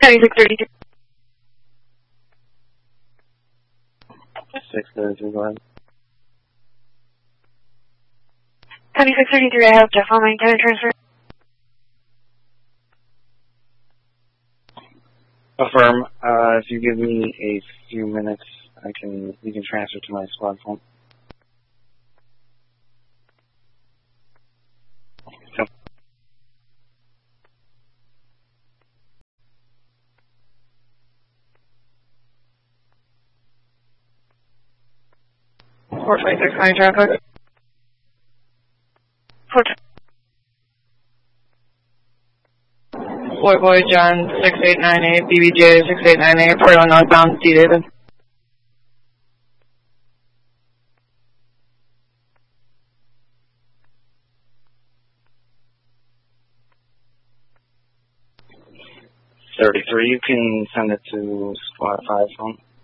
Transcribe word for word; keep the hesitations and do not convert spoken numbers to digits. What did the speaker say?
seventy-six thirty-three. six thirty-three, go ahead. seventy-six thirty-three, I have Jeff on line. Can I transfer? Affirm. Uh, if you give me a few minutes, I can, you can transfer to my squad phone. four five six nine traffic. four Boy Boy John six eight nine eight, B B J six eight nine eight, forty-one northbound, D David. thirty-three, you can send it to squad five phone.